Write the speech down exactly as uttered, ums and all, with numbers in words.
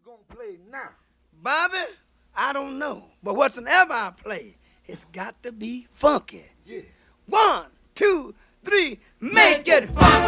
gonna play now? Bobby, I don't know. But whatsoever I play, it's got to be funky. Yeah. One,